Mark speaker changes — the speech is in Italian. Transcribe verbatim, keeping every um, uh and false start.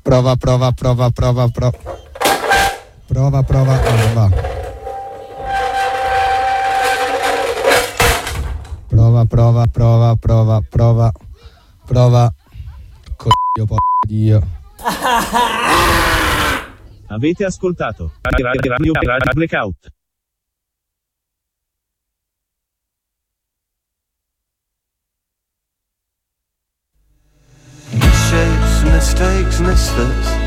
Speaker 1: Prova, prova, prova, prova, prova. Prova, prova, ah, non va. Prova, prova, prova, prova, prova. Prova. Coglio, po' Dio.
Speaker 2: Avete ascoltato Radio, Radio, Radio Blackout.
Speaker 3: Misshapes, mistakes, misfits.